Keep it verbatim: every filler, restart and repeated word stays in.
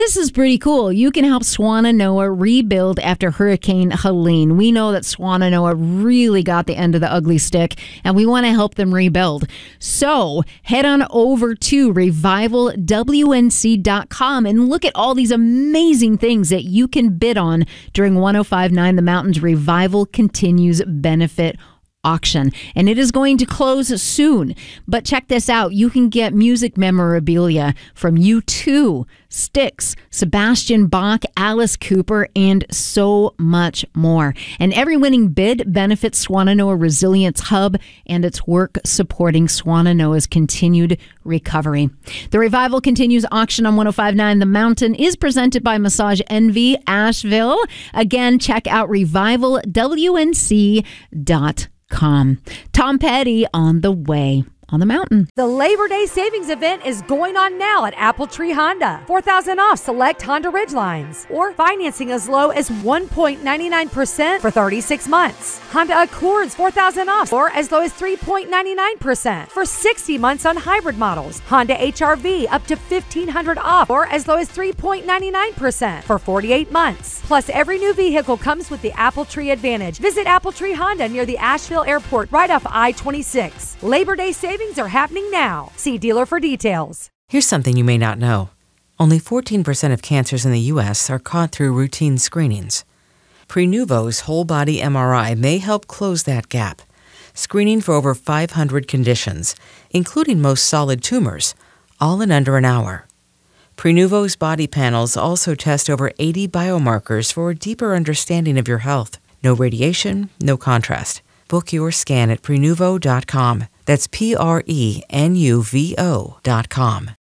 This is pretty cool. You can help Swannanoa rebuild after Hurricane Helene. We know that Swannanoa really got the end of the ugly stick, and we want to help them rebuild. So head on over to revival w n c dot com and look at all these amazing things that you can bid on during one oh five point nine The Mountain's Revival Continues benefit auction, and it is going to close soon. But check this out. You can get music memorabilia from U two, Styx, Sebastian Bach, Alice Cooper, and so much more. And every winning bid benefits Swannanoa Resilience Hub and its work supporting Swannanoa's continued recovery. The Revival Continues auction on one oh five point nine The Mountain is presented by Massage Envy Asheville. Again, check out revival w n c dot com. Tom Petty on the way on the mountain. The Labor Day savings event is going on now at Apple Tree Honda. four thousand dollars off select Honda Ridgelines, or financing as low as one point nine nine percent for thirty-six months. Honda Accords four thousand dollars off, or as low as three point nine nine percent for sixty months on hybrid models. Honda H R V up to fifteen hundred dollars off, or as low as three point nine nine percent for forty-eight months. Plus, every new vehicle comes with the Apple Tree Advantage. Visit Apple Tree Honda near the Asheville Airport right off I twenty-six. Labor Day savings are happening now. See dealer for details. Here's something you may not know. Only fourteen percent of cancers in the U S are caught through routine screenings. Prenuvo's whole-body M R I may help close that gap, screening for over five hundred conditions, including most solid tumors, all in under an hour. Prenuvo's body panels also test over eighty biomarkers for a deeper understanding of your health. No radiation, no contrast. Book your scan at prenuvo dot com. That's P R E N U V O dot com.